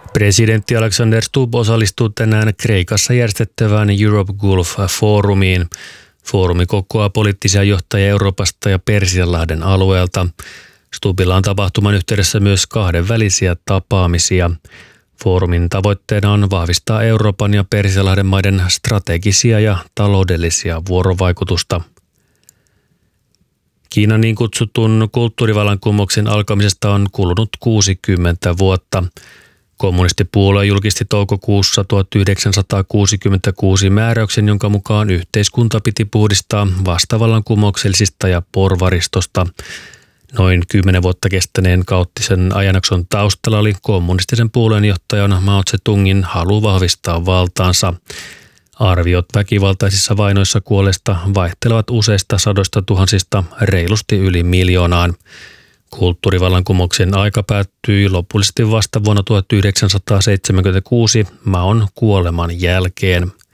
Presidentti Alexander Stubb osallistuu tänään Kreikassa järjestettävään Europe Gulf-foorumiin. Foorumi kokoaa poliittisia johtajia Euroopasta ja Persianlahden alueelta. Stubbilla on tapahtuman yhteydessä myös kahdenvälisiä tapaamisia. Foorumin tavoitteena on vahvistaa Euroopan ja Persianlahden maiden strategisia ja taloudellisia vuorovaikutusta. Kiinan niin kutsutun kulttuurivallankumouksen alkamisesta on kulunut 60 vuotta. Kommunistipuolue julkisti toukokuussa 1966 määräyksen, jonka mukaan yhteiskunta piti puhdistaa vastavallankumouksellisista ja porvaristosta. Noin 10 vuotta kestäneen kaoottisen ajanjakson taustalla oli kommunistisen puolueen johtajan Mao Tse-tungin halu vahvistaa valtaansa. Arviot väkivaltaisissa vainoissa kuolleista vaihtelevat useista sadoista tuhansista reilusti yli 1 miljoonaan. Kulttuurivallankumouksen aika päättyi lopullisesti vasta vuonna 1976 Maon kuoleman jälkeen.